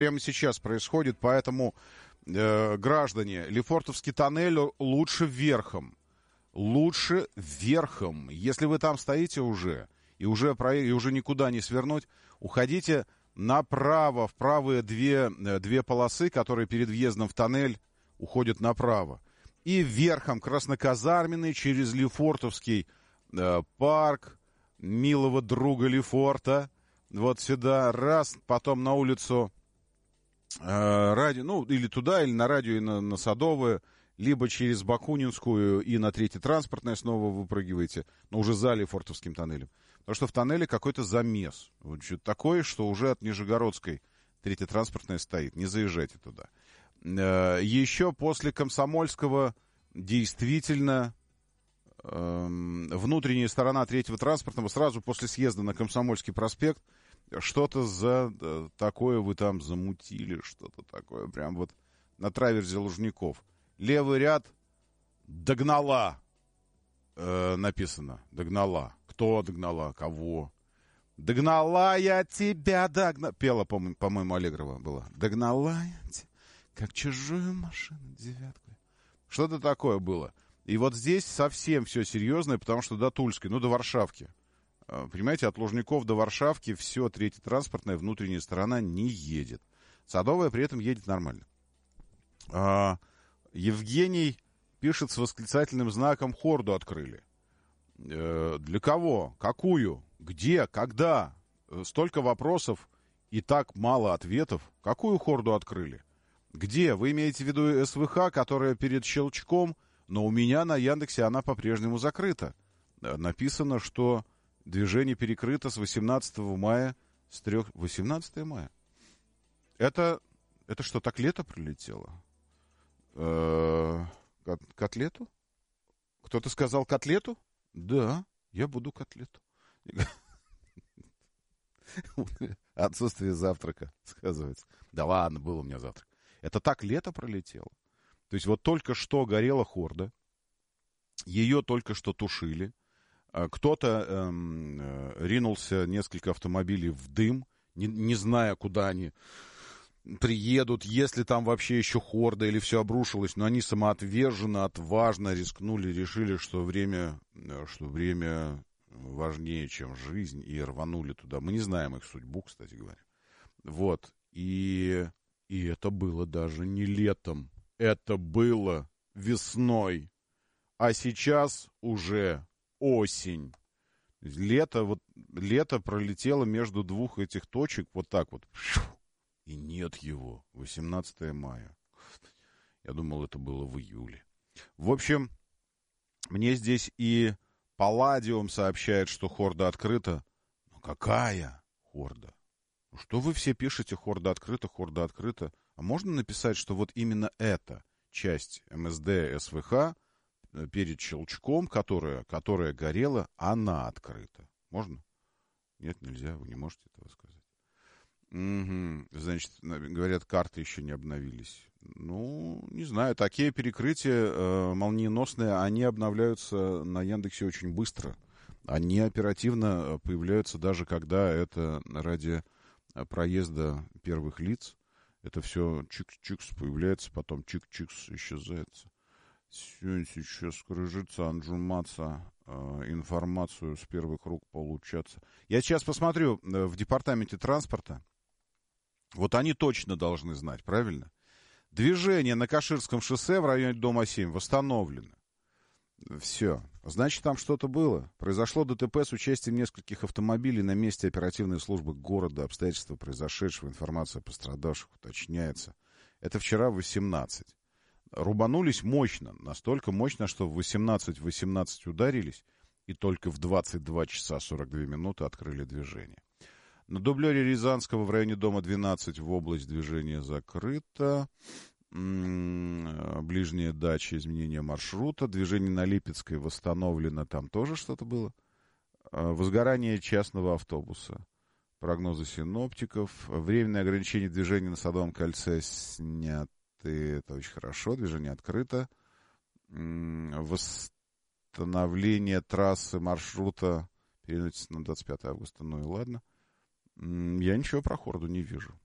прямо сейчас происходит, поэтому, граждане, Лефортовский тоннель лучше верхом. Лучше верхом. Если вы там стоите уже, и уже никуда не свернуть, уходите направо, в правые две полосы, которые перед въездом в тоннель уходят направо. И верхом Красноказарменный через Лефортовский парк, милого друга Лефорта, вот сюда, раз, потом на улицу Радио, ну, или туда, или на Радио, и на Садовое, либо через Бакунинскую и на Третье транспортное снова выпрыгиваете, но уже за Лефортовским тоннелем. Потому что в тоннеле какой-то замес. Вот что-то такое, что уже от Нижегородской Третье транспортное стоит. Не заезжайте туда. Еще после Комсомольского действительно внутренняя сторона Третьего транспортного, сразу после съезда на Комсомольский проспект, что-то такое вы там замутили, что-то такое, прям вот на траверзе Лужников. Левый ряд догнала, написано, догнала. Кто догнала, кого? Догнала я тебя, пела, по-моему, Аллегрова была. Догнала я тебя, как чужую машину девятку. Что-то такое было. И вот здесь совсем все серьезное, потому что до Тульской, до Варшавки. Понимаете, от Лужников до Варшавки все, Третье транспортная внутренняя сторона не едет. Садовая при этом едет нормально. Евгений пишет с восклицательным знаком: хорду открыли. Для кого? Какую? Где? Когда? Столько вопросов и так мало ответов. Какую хорду открыли? Где? Вы имеете в виду СВХ, которая перед Щелчком, но у меня на Яндексе она по-прежнему закрыта. Написано, что движение перекрыто с 18 мая с 3... 18 мая? Это что, так лето прилетело? Котлету? Кто-то сказал котлету? Да, я буду котлету. Отсутствие завтрака, сказывается. Да ладно, был у меня завтрак. Это так лето пролетело. То есть вот только что горела хорда, ее только что тушили, кто-то ринулся, несколько автомобилей в дым, не зная, куда они приедут, если там вообще еще хорда или все обрушилось, но они самоотверженно, отважно рискнули, решили, что время важнее, чем жизнь, и рванули туда. Мы не знаем их судьбу, кстати говоря. Вот. И это было даже не летом. Это было весной. А сейчас уже осень. Лето пролетело между двух этих точек вот так вот. И нет его. 18 мая. Я думал, это было в июле. В общем, мне здесь и Палладиум сообщает, что хорда открыта. Ну какая хорда? Ну что вы все пишете: хорда открыта, хорда открыта? А можно написать, что вот именно эта часть МСД СВХ перед Щелчком, которая горела, она открыта? Можно? Нет, нельзя, вы не можете этого сказать. Угу. Значит, говорят, карты еще не обновились. Ну, не знаю, такие перекрытия молниеносные, они обновляются на Яндексе очень быстро. Они оперативно появляются даже когда это ради проезда первых лиц. Это все чик-чикс появляется, потом чик-чикс исчезает. Все сейчас скрыжится, анджуматься, информацию с первых рук получаться. Я сейчас посмотрю в департаменте транспорта. Вот они точно должны знать, правильно? Движение на Каширском шоссе в районе дома 7 восстановлено. Все. Значит, там что-то было. Произошло ДТП с участием нескольких автомобилей на месте оперативной службы города. Обстоятельства произошедшего, информация о пострадавших уточняется. Это вчера в 18. Рубанулись мощно. Настолько мощно, что в 18 ударились. И только в 22 часа 42 минуты открыли движение. На дублере Рязанского в районе дома 12 в область движения закрыто. Ближняя дача, изменение маршрута. Движение на Липецкой восстановлено. Там тоже что-то было. Возгорание частного автобуса. Прогнозы синоптиков. Временное ограничение движения на Садовом кольце сняты. Это очень хорошо. Движение открыто. Восстановление трассы маршрута. Переносится на 25 августа. Ну и ладно. Я ничего про хорду не вижу.